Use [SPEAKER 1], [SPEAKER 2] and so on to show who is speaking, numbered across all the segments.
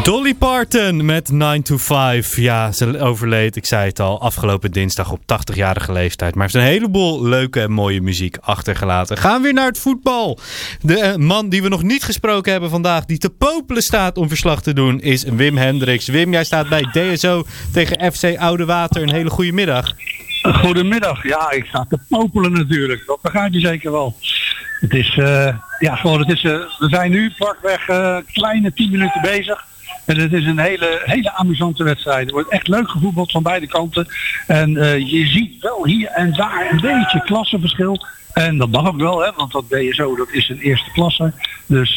[SPEAKER 1] Dolly Parton met 9 to 5. Ja, ze overleed, ik zei het al, afgelopen dinsdag op 80-jarige leeftijd. Maar heeft een heleboel leuke en mooie muziek achtergelaten. Gaan we weer naar het voetbal. De man die we nog niet gesproken hebben vandaag, die te popelen staat om verslag te doen, is Wim Hendricks. Wim, jij staat bij DSO tegen FC Oudewater. Een hele goede middag.
[SPEAKER 2] Goedemiddag. Ja, ik sta te popelen natuurlijk. Dat begrijp je zeker wel. Het is, we zijn nu pakweg kleine 10 minuten bezig. En het is een hele amusante wedstrijd. Er wordt echt leuk gevoetbald van beide kanten. En je ziet wel hier en daar een beetje klassenverschil. En dat mag ook wel, hè, want dat DSO, dat is een eerste klasse. Dus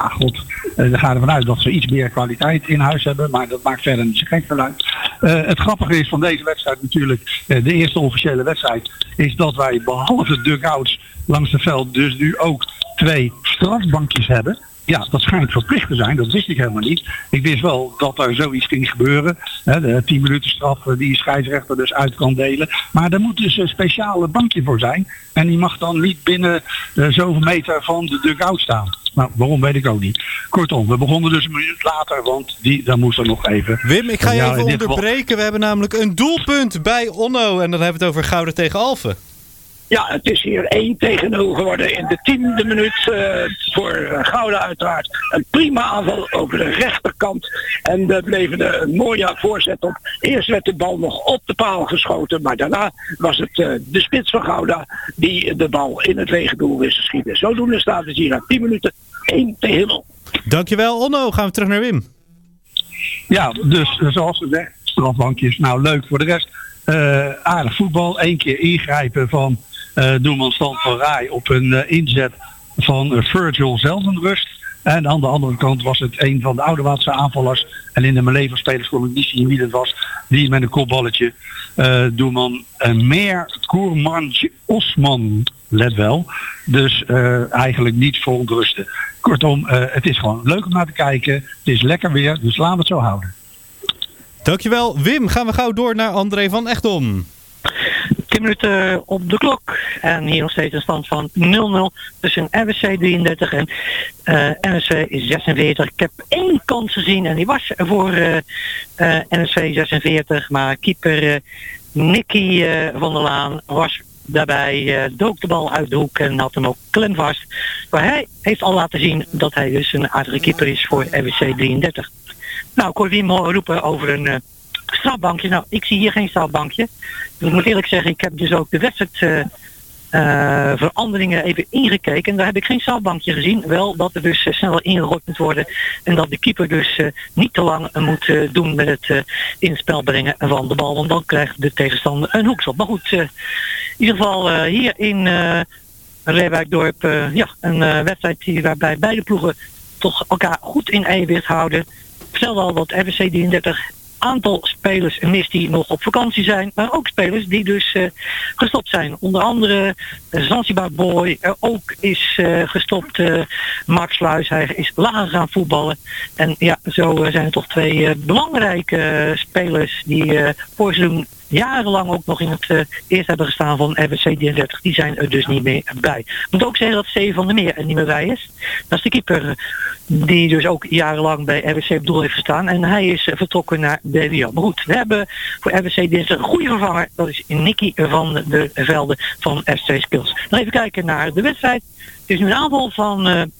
[SPEAKER 2] we gaan ervan uit dat ze iets meer kwaliteit in huis hebben. Maar dat maakt verder niet zo gek vanuit. Het grappige is van deze wedstrijd natuurlijk, de eerste officiële wedstrijd, is dat wij behalve dugouts langs het veld dus nu ook 2 strafbankjes hebben. Ja, dat schijnt verplicht te zijn. Dat wist ik helemaal niet. Ik wist wel dat er zoiets ging gebeuren. De 10 minuten straf die scheidsrechter dus uit kan delen. Maar er moet dus een speciale bankje voor zijn. En die mag dan niet binnen zoveel meter van de dugout staan. Nou, waarom weet ik ook niet. Kortom, we begonnen dus een minuut later, want daar moest er nog even.
[SPEAKER 1] Wim, ik ga je even onderbreken. We hebben namelijk een doelpunt bij Onno. En dan hebben we het over Gouda tegen Alphen.
[SPEAKER 3] Ja, het is hier 1-0 geworden in de 10e minuut voor Gouda uiteraard. Een prima aanval over de rechterkant. En we bleven een mooie voorzet op. Eerst werd de bal nog op de paal geschoten. Maar daarna was het de spits van Gouda die de bal in het lege doel wist te schieten. Zodoende staat het hier na 10 minuten 1-0.
[SPEAKER 1] Dankjewel Onno. Gaan we terug naar Wim.
[SPEAKER 2] Ja, dus zoals gezegd, strafbankjes. Nou, leuk voor de rest. Aardig voetbal. 1 keer ingrijpen van doelman Stan van Rij op een inzet van Virgil Zeldenrust. En aan de andere kant was het een van de Oudewaterse aanvallers. En in de Melevo-spelers kon ik niet zien wie dat was. Die met een kopballetje doelman Meer Koermans Osman, let wel. Dus eigenlijk niet verontrusten. Kortom, het is gewoon leuk om naar te kijken. Het is lekker weer, dus laten we het zo houden.
[SPEAKER 1] Dankjewel Wim. Gaan we gauw door naar André van Echtdom.
[SPEAKER 4] 10 minuten op de klok. En hier nog steeds een stand van 0-0 tussen RWC 33 en NSV 46. Ik heb 1 kans gezien en die was voor NSV 46. Maar keeper Nicky van der Laan was daarbij, dook de bal uit de hoek en had hem ook klemvast. Maar hij heeft al laten zien dat hij dus een aardige keeper is voor RWC 33. Nou, ik hoor Wim roepen over een strafbankje. Nou, ik zie hier geen strafbankje. Dus ik moet eerlijk zeggen, ik heb dus ook de wedstrijd veranderingen even ingekeken. En daar heb ik geen strafbankje gezien. Wel dat er dus sneller ingegooid moet worden. En dat de keeper dus niet te lang moet doen met het in het spel brengen van de bal. Want dan krijgt de tegenstander een hoekschop. Maar goed, in ieder geval hier in Reewijk-dorp een wedstrijd waarbij beide ploegen toch elkaar goed in evenwicht houden. Ik vertelde al dat RWC 33 aantal spelers mist die nog op vakantie zijn, maar ook spelers die dus gestopt zijn. Onder andere Zanzibar Boy ook is gestopt. Max Sluis, hij is lager gaan voetballen. En ja, zo zijn er toch 2 belangrijke spelers die voor seizoen jarenlang ook nog in het eerst hebben gestaan van RWC 33. Die zijn er dus niet meer bij. Ik moet ook zeggen dat Steven van der Meer er niet meer bij is. Dat is de keeper die dus ook jarenlang bij RWC op doel heeft gestaan. En hij is vertrokken naar DWO. Maar goed, we hebben voor RWC 33 een goede vervanger. Dat is Nicky van de Velde van FC Skills. Dan even kijken naar de wedstrijd. Het is nu een aanval van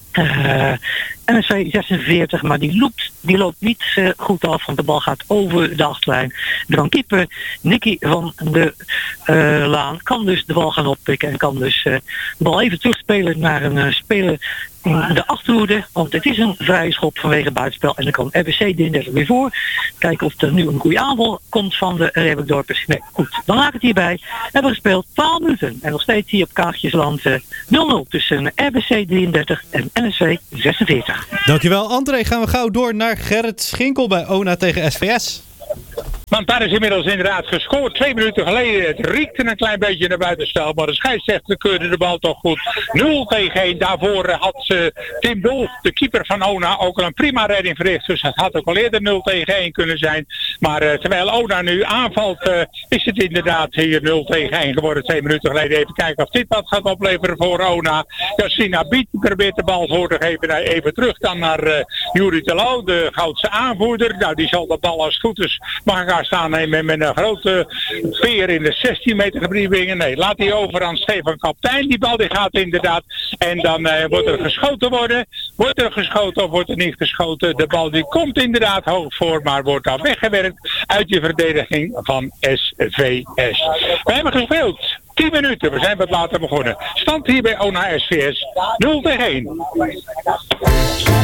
[SPEAKER 4] NSV 46, maar die loopt niet goed af, want de bal gaat over de achterlijn. Dan keeper Nicky van de Laan kan dus de bal gaan oppikken en kan dus de bal even terugspelen naar een speler in de achterhoede, want het is een vrije schop vanwege buitenspel en dan kan RWC 33 weer voor. Kijken of er nu een goede aanval komt van de Reewijk-dorpers. Nee, goed. Dan laat ik het hierbij. We hebben gespeeld 12 minuten en nog steeds hier op Kaartjesland 0-0 tussen RWC 33 en NSV 46.
[SPEAKER 1] Dankjewel André. Gaan we gauw door naar Gerrit Schinkel bij ONA tegen SVS.
[SPEAKER 5] Want daar is inmiddels inderdaad gescoord. 2 minuten geleden. Het riekte een klein beetje naar buitenspel. Maar de scheidsrechter keurde de bal toch goed. 0-1. Daarvoor had Tim Dolf, de keeper van Ona, ook al een prima redding verricht. Dus het had ook al eerder 0-1 kunnen zijn. Maar terwijl Ona nu aanvalt, is het inderdaad hier 0-1 geworden. 2 minuten geleden. Even kijken of dit wat gaat opleveren voor Ona. Jasina Biet probeert de bal voor te geven. Even terug dan naar Juri Telau, de Goudse aanvoerder. Nou, die zal de bal als het goed is mag gaan staan nemen met een grote veer in de 16 meter gebied brengen. Nee, laat die over aan Stefan Kaptein. Die bal die gaat inderdaad. En dan wordt er geschoten worden. Wordt er geschoten of wordt er niet geschoten? De bal die komt inderdaad hoog voor, maar wordt dan weggewerkt uit de verdediging van SVS. We hebben gespeeld 10 minuten. We zijn wat later begonnen. Stand hier bij Ona SVS 0-1.